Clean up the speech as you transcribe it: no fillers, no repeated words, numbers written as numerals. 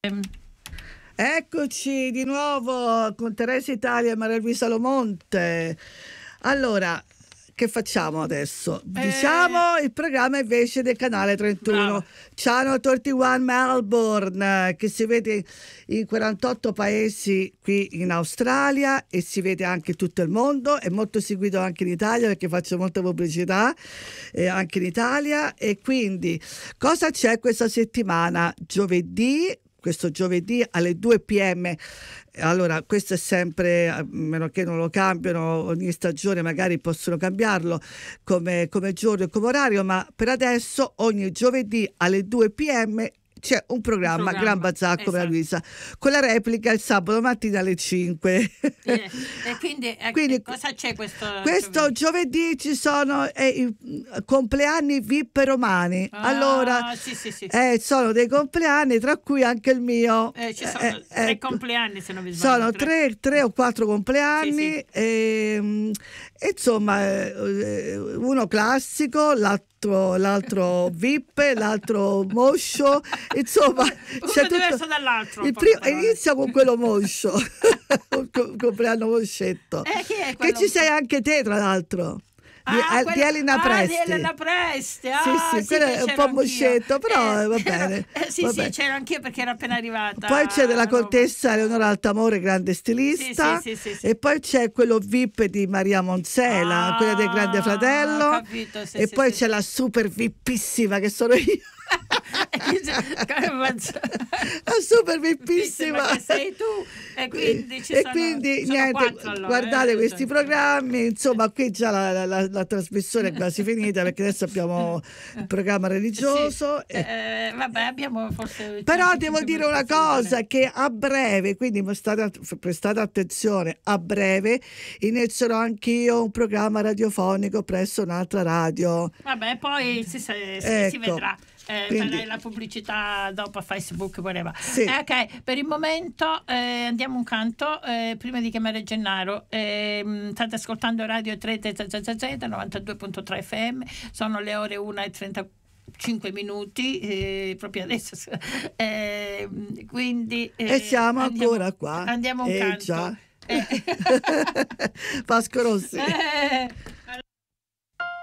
Eccoci di nuovo con Teresa Italia e Maria Luisa Lomonte. Allora, che facciamo adesso? Diciamo il programma invece del canale 31. Brava. Channel 31 Melbourne, che si vede in 48 paesi qui in Australia e si vede anche in tutto il mondo. È molto seguito anche in Italia perché faccio molta pubblicità anche in Italia. E quindi cosa c'è questa settimana? Questo giovedì alle 2 p.m. Allora, questo è sempre, a meno che non lo cambiano, ogni stagione magari possono cambiarlo come giorno e come orario, ma per adesso ogni giovedì alle 2 p.m. c'è un programma Gran Bazar come la Luisa, con la replica il sabato mattina alle 5. E quindi cosa c'è questo giovedì? Ci sono i compleanni VIP romani. Allora, sì. sono dei compleanni, tra cui anche il mio. Ci sono 3 compleanni, se non mi Sono sbaglio. 3 o 4 compleanni. Sì. Insomma, uno classico, l'altro VIP, l'altro moscio, insomma uno diverso dall'altro. Inizia con quello moscio. Un compleanno moscetto. Chi è che ci sei anche te, tra l'altro. Di Elena Presti. Di Elena Presti. Sì, quello è un po' moscetto, però va bene. Sì, c'ero anch'io perché era appena arrivata. Poi c'è della contessa Eleonora Altamore, grande stilista. Sì. E poi c'è quello VIP di Maria Monzela, quella del Grande Fratello. Capito, e poi c'è la super VIPissima che sono io. La super VIPissima che sei tu. E quindi quindi sono niente, 4 allora, guardate questi programmi, insomma qui già la trasmissione è quasi finita perché adesso abbiamo il programma religioso. Vabbè, abbiamo forse. Però devo dire una cosa, che a breve, quindi prestate attenzione, a breve inizierò anch'io un programma radiofonico presso un'altra radio. Vabbè, poi si vedrà. Quindi, la pubblicità dopo a Facebook, whatever. Sì. Ok, per il momento andiamo un canto prima di chiamare Gennaro. State ascoltando Radio 3 92.3 FM, sono le ore 1:35 minuti proprio adesso, quindi e siamo ancora qua. Andiamo un canto. Già. Pasco Rossi.